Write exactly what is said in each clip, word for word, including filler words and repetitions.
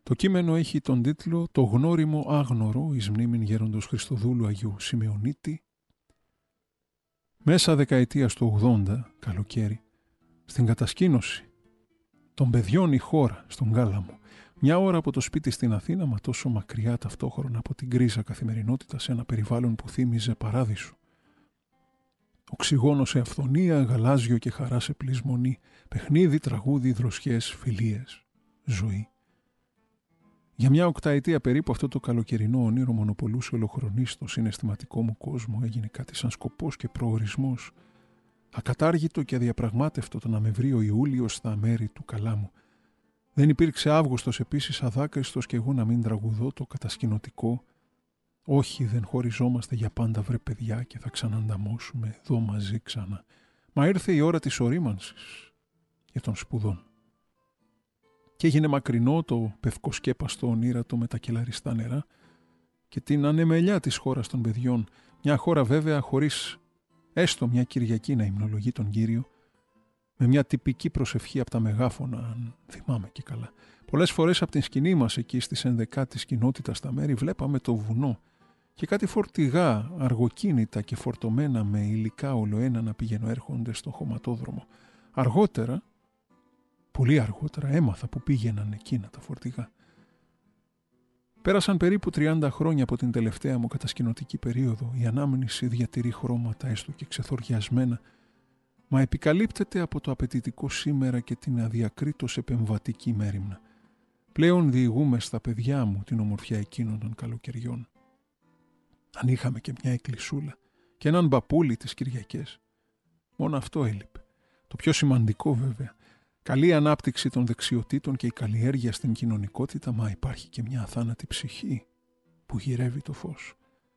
Το κείμενο έχει τον τίτλο «Το γνώριμο άγνωρο εις μνήμην γέροντος Χριστοδούλου Αγίου Σημειονίτη». Μέσα δεκαετίας του ογδόντα, καλοκαίρι, στην κατασκήνωση των παιδιών η χώρα στον Γάλαμο, μια ώρα από το σπίτι στην Αθήνα, μα τόσο μακριά ταυτόχρονα από την γκρίζα καθημερινότητα σε ένα περιβάλλον που θύμιζε παράδεισο. Οξυγόνο σε αυθονία, γαλάζιο και χαρά σε πλεισμονή, παιχνίδι, τραγούδι, δροσιές, φιλίες, ζωή. Για μια οκταετία περίπου αυτό το καλοκαιρινό όνειρο μονοπολούσε ολοχρονή στο συναισθηματικό μου κόσμο, έγινε κάτι σαν σκοπός και προορισμός. Ακατάργητο και αδιαπραγμάτευτο το να με βρει ο Ιούλιος στα μέρη του καλά μου. Δεν υπήρξε Αύγουστος επίσης αδάκριστος κι εγώ να μην τραγουδώ το κατασκηνωτικό «Όχι, δεν χωριζόμαστε για πάντα βρε παιδιά και θα ξανανταμώσουμε εδώ μαζί ξανά». Μα ήρθε η ώρα της ορίμανσης και των σπουδών. Και έγινε μακρινό το πευκοσκέπαστο ονείρατο με τα κελαριστά νερά και την ανεμελιά της χώρας των παιδιών, μια χώρα βέβαια χωρίς έστω μια Κυριακή να υμνολογεί τον Κύριο, με μια τυπική προσευχή από τα μεγάφωνα, αν θυμάμαι και καλά. Πολλές φορές από την σκηνή μας εκεί στις ενδεκά της κοινότητας στα μέρη βλέπαμε το βουνό και κάτι φορτηγά, αργοκίνητα και φορτωμένα με υλικά ολοένα να πηγαίνω έρχονται στο χωματόδρομο. Αργότερα, πολύ αργότερα έμαθα που πήγαιναν εκείνα τα φορτηγά. Πέρασαν περίπου τριάντα χρόνια από την τελευταία μου κατασκηνωτική περίοδο. Η ανάμνηση διατηρεί χρώματα έστω και ξεθοριασμένα, μα επικαλύπτεται από το απαιτητικό σήμερα και την αδιακρίτως επεμβατική μέριμνα. Πλέον διηγούμε στα παιδιά μου την ομορφιά εκείνων των καλοκαιριών. Αν είχαμε και μια εκκλησούλα και έναν μπαπούλι τις Κυριακές. Μόνο αυτό έλειπε. Το πιο σημαντικό βέβαια. Καλή ανάπτυξη των δεξιοτήτων και η καλλιέργεια στην κοινωνικότητα, μα υπάρχει και μια αθάνατη ψυχή που γυρεύει το φως.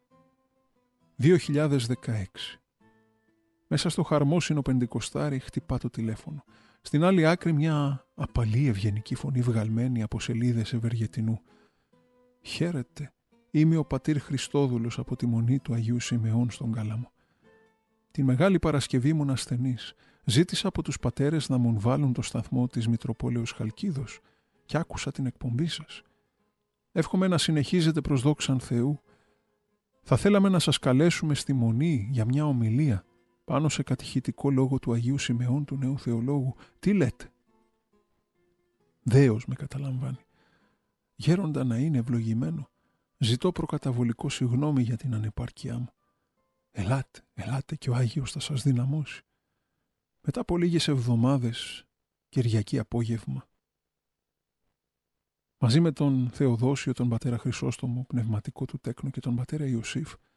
δύο χιλιάδες δεκαέξι. Μέσα στο χαρμόσυνο πεντηκοστάρι χτυπά το τηλέφωνο. Στην άλλη άκρη μια απαλή ευγενική φωνή βγαλμένη από σελίδες Ευεργετινού. «Χαίρετε, είμαι ο πατήρ Χριστόδουλος από τη Μονή του Αγίου Σιμεών στον Γάλαμο. Τη Μεγάλη Παρασκευή ήμουν ασθενής. Ζήτησα από τους πατέρες να μου βάλουν το σταθμό της Μητροπόλεως Χαλκίδος και άκουσα την εκπομπή σας. Εύχομαι να συνεχίζετε προς δόξαν Θεού. Θα θέλαμε να σας καλέσουμε στη Μονή για μια ομιλία πάνω σε κατηχητικό λόγο του Αγίου Σιμεών του Νέου Θεολόγου. Τι λέτε?» Δέος με καταλαμβάνει. «Γέροντα, να είναι ευλογημένο. Ζητώ προκαταβολικό συγγνώμη για την ανεπάρκειά μου. Ελάτε, ελάτε και ο Άγιος θα σας δυναμώσει». Μετά από λίγες εβδομάδες, Κυριακή απόγευμα, μαζί με τον Θεοδόσιο, τον πατέρα Χρυσόστομο, πνευματικό του τέκνο, και τον πατέρα Ιωσήφ,